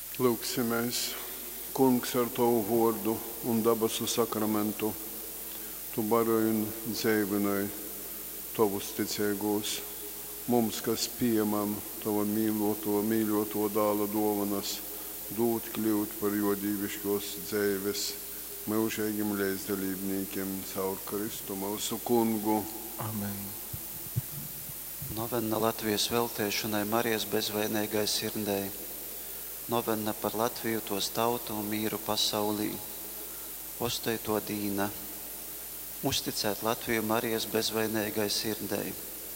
Lūksimies, Kungs, ar Tavu vārdu un dabasu sakramentu. Tu baroji un dzīvināji Tavus ticīgos. Mums, kas pieņemam Tava mīļoto dāla dāvanas, dot kļūt par jo dīvišķos dzīves, mūžīgiem līdzdalībniekiem caur Kristu mūsu Kungu. Amen. Novenna Latvijas veltēšanai Marijas bezvainīgai sirdei. Novenna par Latviju, tos tautu un mīru pasaulī. Ostoito dīna. Uzticēt Latviju Marijas bezvainīgai sirdei.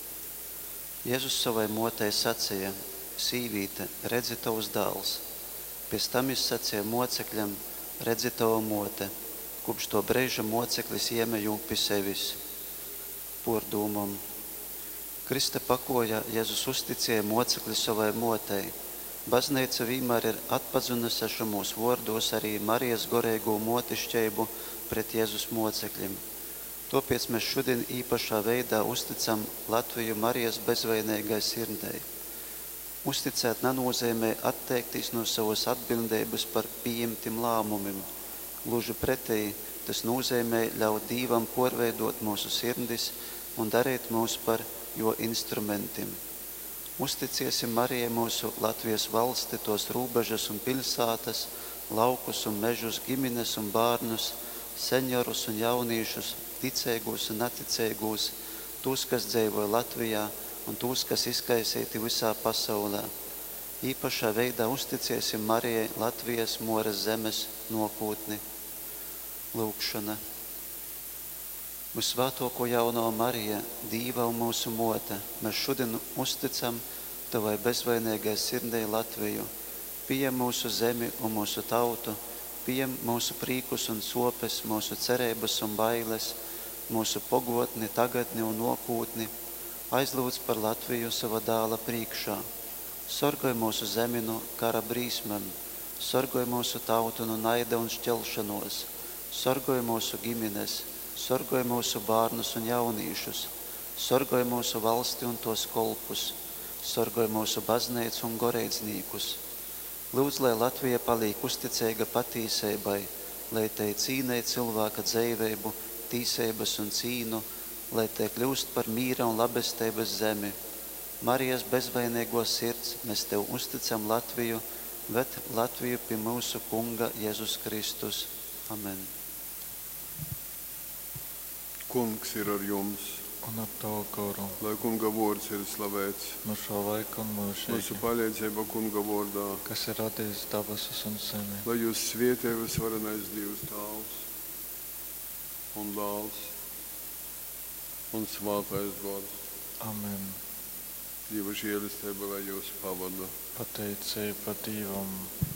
Jēzus savai motei sacīja: Sīvīte, redzi tavs dēls. Pēc tam viņš sacīja mocekļam: redzi tava mote. Kopš to brīža moceklis iemeju pie sevis. Pordūmam. Krista pakoja Jēzus uzticēja mocekli savai motei. Baznīca vienmēr ir atpazinusi mūsu vārdos arī Marijas gorēgo motišķību pret Jēzus mocekļiem. Tāpēc mēs šodien īpašā veidā uzticam Latviju Marijas bezvainīgai sirdei. Uzticēt nenozīmē atteikties no savas atbildības par pieņemtiem lēmumiem. Gluži pretēji, tas nozīmē ļaut Dievam pārveidot mūsu sirdis un darīt mūs par jo instrumentiem. Uzticēsim Marijai mūsu Latvijas valsti, tos rūbežas un pilsētas, laukus un mežus, ģimenes un bērnus, seniorus un jauniešus, ticīgos un neticīgos, tos, kas dzīvo Latvijā un tos, kas izkaisīti visā pasaulē. Īpašā veidā uzticēsim Marijai Latvijas Moras zemes nākotni. Lūkšana. Visvētāko jauno Marija, Dieva un mūsu mote, mēs šodien uzticam Tavai bezvainīgai sirdei Latviju. Pieņem mūsu zemi un mūsu tautu, pieņem mūsu prīkus un sopes, mūsu cerības un bailes, mūsu pagotni, tagadni un nākotni. Aizlūdz par Latviju sava dēla priekšā. Sorgoj mūsu zemi no kara brīsmēm, sorgoj mūsu tautu no naida un šķelšanos, sorgoj mūsu ģimenes, sorgoj mūsu bērnus un jauniešus, sorgoj mūsu valsti un tos kolpus, sorgoj mūsu baznīcu un gorēdzniekus. Lūdz, lai Latvija paliek uzticīga patīsībai, lai tai cīnē cilvēka dzīvību, tīsības un cīnu, lai tai kļūst par mīra un labestības zemi. Marijas bezvainīgo sirds, mēs Tev uzticam Latviju, ved Latviju pie mūsu Kunga Jēzus Kristus. Amen. Kungs ir ar jums, Un ar Tavu garu, lai Kunga vārds ir slavēts. no šo laiku un Mūsu mūžīgi, palīdzība Kunga vārdā, kas ir radījis dabasus un zemi. lai jūs svētī visvarenais Dievs Tēvs un Dēls un Svētais Gars. Amen. Dieva žēlastība, lai jūs pavada. Pateicība Dievam.